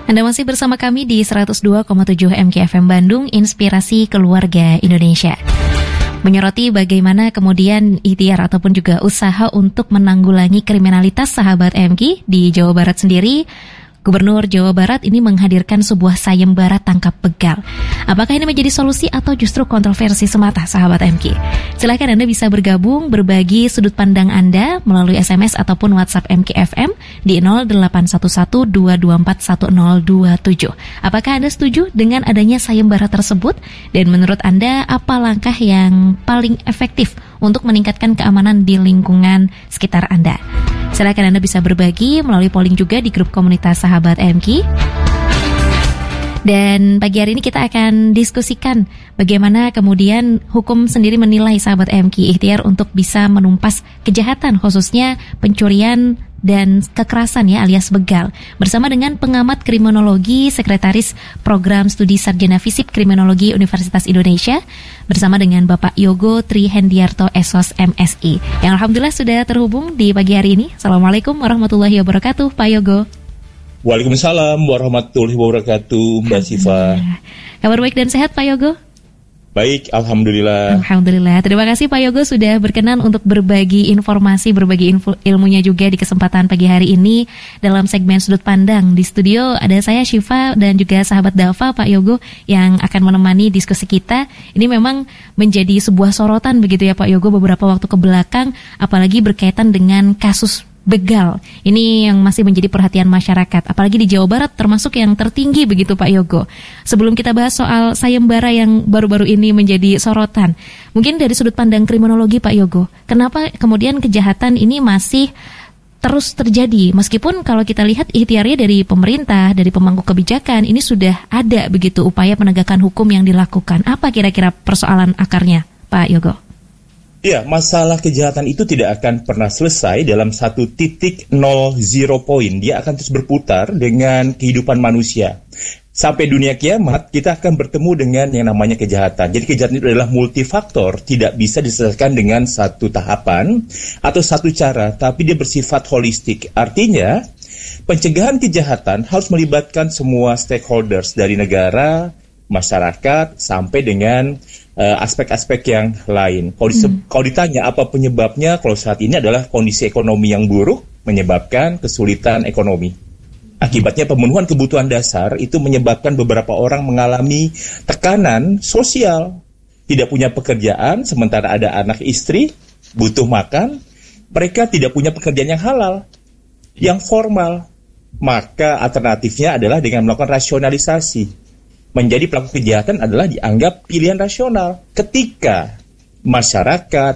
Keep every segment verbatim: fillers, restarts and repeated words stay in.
Anda masih bersama kami di seratus dua koma tujuh M K F M Bandung, Inspirasi Keluarga Indonesia. Menyoroti bagaimana kemudian ikhtiar ataupun juga usaha untuk menanggulangi kriminalitas sahabat M K di Jawa Barat sendiri. Gubernur Jawa Barat ini menghadirkan sebuah sayembara tangkap begal. Apakah ini menjadi solusi atau justru kontroversi semata, sahabat M K? Silakan Anda bisa bergabung, berbagi sudut pandang Anda melalui S M S ataupun WhatsApp M K F M di nol delapan satu satu dua dua empat satu nol dua tujuh. Apakah Anda setuju dengan adanya sayembara tersebut? Dan menurut Anda, apa langkah yang paling efektif untuk meningkatkan keamanan di lingkungan sekitar Anda? Silakan Anda bisa berbagi melalui polling juga di grup komunitas sahabat M K. Dan pagi hari ini kita akan diskusikan bagaimana kemudian hukum sendiri menilai sahabat M K ikhtiar untuk bisa menumpas kejahatan, khususnya pencurian dan kekerasan ya alias begal, bersama dengan pengamat kriminologi, sekretaris program studi sarjana fisip kriminologi Universitas Indonesia, bersama dengan Bapak Yogo Trihendiarto S O S M Si, yang alhamdulillah sudah terhubung di pagi hari ini. Assalamualaikum warahmatullahi wabarakatuh, Pak Yogo. Waalaikumsalam warahmatullahi wabarakatuh, Mbak Siva. Kabar baik dan sehat, Pak Yogo? Baik, Alhamdulillah. Alhamdulillah. Terima kasih Pak Yogo sudah berkenan untuk berbagi informasi, berbagi info, ilmunya juga di kesempatan pagi hari ini dalam segmen Sudut Pandang. Di studio ada saya Syifa dan juga sahabat Dava, Pak Yogo, yang akan menemani diskusi kita. Ini memang menjadi sebuah sorotan begitu ya Pak Yogo beberapa waktu ke belakang, apalagi berkaitan dengan kasus begal. Ini yang masih menjadi perhatian masyarakat, apalagi di Jawa Barat termasuk yang tertinggi begitu Pak Yogo. Sebelum kita bahas soal sayembara yang baru-baru ini menjadi sorotan, mungkin dari sudut pandang kriminologi Pak Yogo, kenapa kemudian kejahatan ini masih terus terjadi? Meskipun kalau kita lihat ikhtiarnya dari pemerintah, dari pemangku kebijakan, ini sudah ada begitu upaya penegakan hukum yang dilakukan. Apa kira-kira persoalan akarnya Pak Yogo? Ya, masalah kejahatan itu tidak akan pernah selesai dalam satu titik nol zero point. Dia akan terus berputar dengan kehidupan manusia. Sampai dunia kiamat, kita akan bertemu dengan yang namanya kejahatan. Jadi kejahatan itu adalah multifaktor, tidak bisa diselesaikan dengan satu tahapan atau satu cara, tapi dia bersifat holistik. Artinya, pencegahan kejahatan harus melibatkan semua stakeholders dari negara, masyarakat, sampai dengan uh, aspek-aspek yang lain. Kalau, dise- hmm. kalau ditanya apa penyebabnya, kalau saat ini adalah kondisi ekonomi yang buruk menyebabkan kesulitan ekonomi. Akibatnya pemenuhan kebutuhan dasar itu menyebabkan beberapa orang mengalami tekanan sosial. Tidak punya pekerjaan, sementara ada anak istri, butuh makan. Mereka tidak punya pekerjaan yang halal, yang formal. Maka alternatifnya adalah dengan melakukan rasionalisasi. Menjadi pelaku kejahatan adalah dianggap pilihan rasional ketika masyarakat,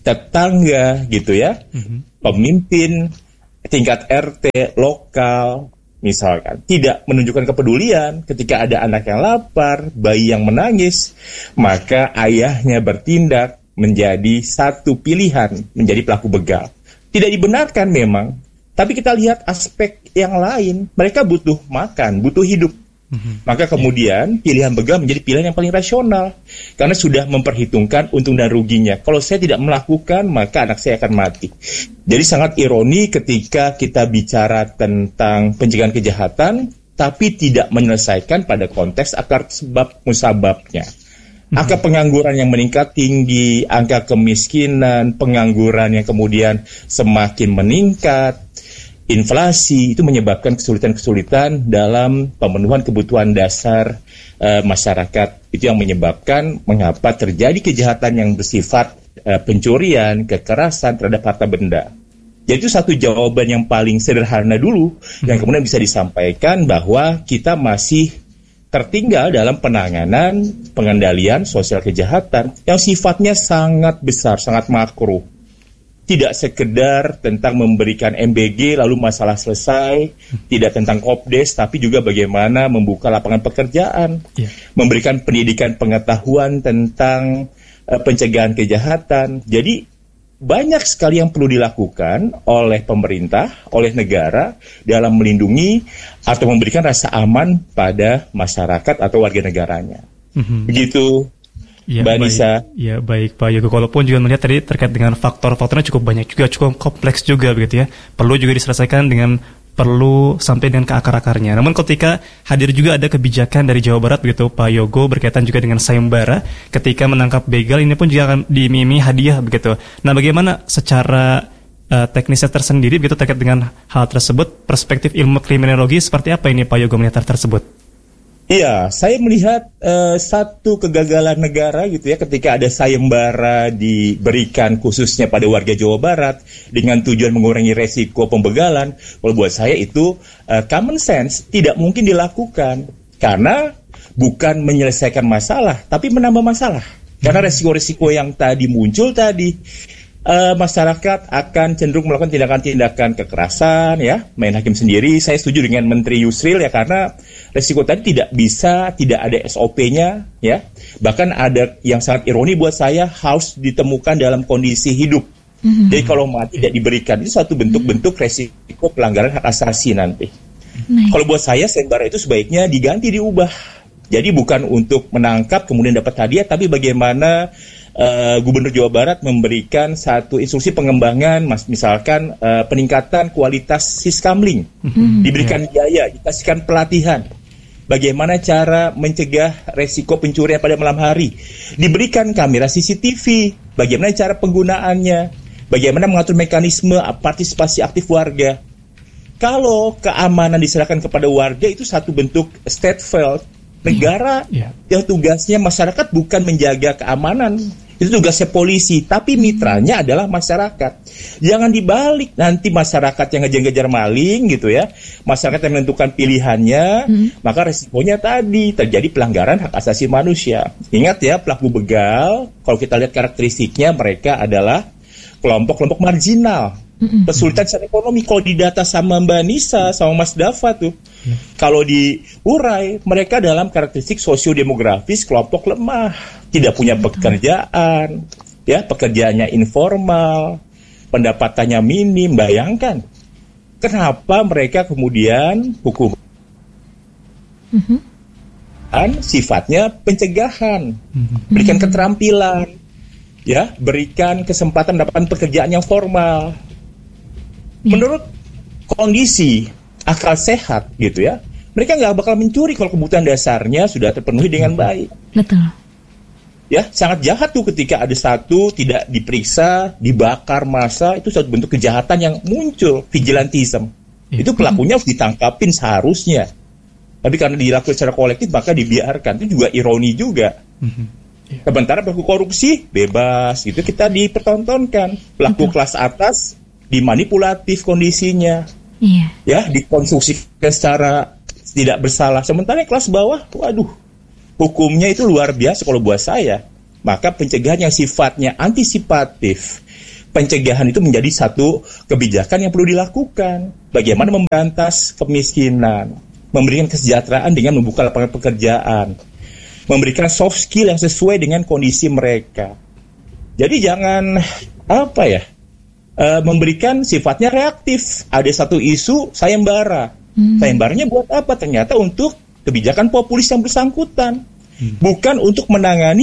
tetangga gitu ya, mm-hmm. pemimpin tingkat R T lokal misalkan tidak menunjukkan kepedulian ketika ada anak yang lapar, bayi yang menangis, maka ayahnya bertindak menjadi satu pilihan menjadi pelaku begal. Tidak dibenarkan memang, tapi kita lihat aspek yang lain, mereka butuh makan, butuh hidup. Mm-hmm. Maka kemudian pilihan begal menjadi pilihan yang paling rasional karena sudah memperhitungkan untung dan ruginya. Kalau saya tidak melakukan, maka anak saya akan mati. Jadi sangat ironi ketika kita bicara tentang pencegahan kejahatan tapi tidak menyelesaikan pada konteks akar sebab musababnya. Mm-hmm. Angka pengangguran yang meningkat tinggi, angka kemiskinan, pengangguran yang kemudian semakin meningkat, inflasi itu menyebabkan kesulitan-kesulitan dalam pemenuhan kebutuhan dasar uh, masyarakat. Itu yang menyebabkan mengapa terjadi kejahatan yang bersifat uh, pencurian, kekerasan terhadap harta benda. Jadi itu satu jawaban yang paling sederhana dulu, hmm. yang kemudian bisa disampaikan bahwa kita masih tertinggal dalam penanganan pengendalian sosial kejahatan yang sifatnya sangat besar, sangat makro. Tidak sekedar tentang memberikan M B G lalu masalah selesai, tidak tentang Kopdes, tapi juga bagaimana membuka lapangan pekerjaan, yeah. memberikan pendidikan pengetahuan tentang uh, pencegahan kejahatan. Jadi banyak sekali yang perlu dilakukan oleh pemerintah, oleh negara dalam melindungi atau memberikan rasa aman pada masyarakat atau warga negaranya. Mm-hmm. Begitu. Ya, Mbak baik, Nisa. Ya baik Pak Yogo, walaupun juga melihat tadi terkait dengan faktor-faktornya cukup banyak juga, cukup kompleks juga begitu ya. Perlu juga diselesaikan dengan perlu sampai dengan ke akar-akarnya. Namun ketika hadir juga ada kebijakan dari Jawa Barat begitu, Pak Yogo, berkaitan juga dengan sayembara, ketika menangkap begal ini pun juga akan diiming-imingi hadiah begitu. Nah, bagaimana secara uh, teknisnya tersendiri begitu terkait dengan hal tersebut, perspektif ilmu kriminologi seperti apa ini Pak Yogo melihat hal tersebut? Iya, saya melihat uh, satu kegagalan negara gitu ya ketika ada sayembara diberikan khususnya pada warga Jawa Barat dengan tujuan mengurangi resiko pembegalan. Kalau buat saya itu uh, common sense, tidak mungkin dilakukan karena bukan menyelesaikan masalah, tapi menambah masalah. Karena resiko-resiko yang tadi muncul tadi, uh, masyarakat akan cenderung melakukan tindakan-tindakan kekerasan, ya, main hakim sendiri. Saya setuju dengan Menteri Yusril ya, karena resiko tadi tidak bisa, tidak ada S O P-nya, ya. Bahkan ada yang sangat ironi buat saya, harus ditemukan dalam kondisi hidup. Mm-hmm. Jadi kalau mati tidak diberikan, itu satu bentuk-bentuk resiko pelanggaran hak asasi nanti. Mm-hmm. Kalau buat saya, sayembara itu sebaiknya diganti, diubah. Jadi bukan untuk menangkap kemudian dapat hadiah, tapi bagaimana uh, Gubernur Jawa Barat memberikan satu instruksi pengembangan, mas, misalkan uh, peningkatan kualitas siskamling, mm-hmm. diberikan biaya, dikasihkan pelatihan. Bagaimana cara mencegah resiko pencurian pada malam hari? Diberikan kamera C C T V. Bagaimana cara penggunaannya? Bagaimana mengatur mekanisme partisipasi aktif warga? Kalau keamanan diserahkan kepada warga, itu satu bentuk state failed. Negara yeah. Yeah. yang tugasnya masyarakat bukan menjaga keamanan, itu tugasnya polisi, tapi mitranya adalah masyarakat. Jangan dibalik, nanti masyarakat yang ngejar-ngejar maling gitu ya, masyarakat yang menentukan pilihannya, hmm. maka resikonya tadi terjadi pelanggaran hak asasi manusia. Ingat ya, pelaku begal, kalau kita lihat karakteristiknya, mereka adalah kelompok-kelompok marginal, hmm. kesulitan secara ekonomi. Kalau didata sama Mbak Nisa, sama Mas Dava tuh, hmm. kalau diurai, mereka dalam karakteristik sosiodemografis kelompok lemah, tidak punya pekerjaan, ya, pekerjaannya informal, pendapatannya minim. Bayangkan, kenapa mereka kemudian hukum mm-hmm. sifatnya pencegahan, mm-hmm. berikan keterampilan, ya, berikan kesempatan mendapatkan pekerjaan yang formal. Yeah. Menurut kondisi akal sehat, gitu ya, mereka nggak bakal mencuri kalau kebutuhan dasarnya sudah terpenuhi dengan baik. Betul. Ya, sangat jahat tuh ketika ada satu tidak diperiksa, dibakar massa, itu suatu bentuk kejahatan yang muncul, vigilantism. Ya. Itu pelakunya harus ditangkapin seharusnya. Tapi karena dilakukan secara kolektif, maka dibiarkan. Itu juga ironi juga. Mm-hmm. Ya. Sementara pelaku korupsi, bebas, itu kita dipertontonkan. Pelaku Betul. kelas atas, dimanipulatif kondisinya. Iya. Ya, dikonstruksikan secara tidak bersalah. Sementara kelas bawah, waduh, hukumnya itu luar biasa kalau buat saya. Maka pencegahan yang sifatnya antisipatif, pencegahan itu menjadi satu kebijakan yang perlu dilakukan. Bagaimana memberantas kemiskinan, memberikan kesejahteraan dengan membuka lapangan pekerjaan, memberikan soft skill yang sesuai dengan kondisi mereka. Jadi jangan apa ya, uh, memberikan sifatnya reaktif. Ada satu isu sayembara. Hmm. Sayembaranya buat apa? Ternyata untuk kebijakan populis yang bersangkutan, hmm. bukan untuk menangani